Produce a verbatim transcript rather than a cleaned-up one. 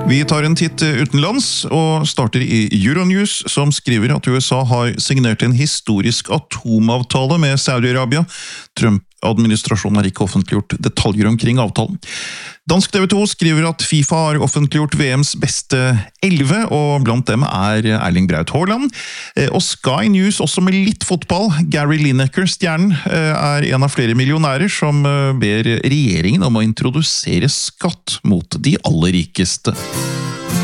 Vi tar en titt utenlands og starter i Euronews, som skriver at U S A har signert en historisk atomavtale med Saudi-Arabia. Trump-administrasjonen har ikke offentliggjort detaljer omkring avtalen. Dansk T V to skriver at FIFA har offentliggjort V M's beste elleve, og blant dem er Erling Braut Haaland. Og Sky News også med litt fotball. Gary Lineker, stjernen, er en av flere millionærer som ber regjeringen om å introdusere skatt mot de aller rikeste.